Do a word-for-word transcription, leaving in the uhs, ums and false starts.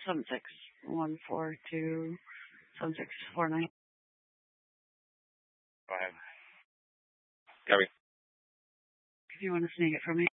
seven six one four two seven six four nine. Go ahead. Gary. If you want to sneak it from me.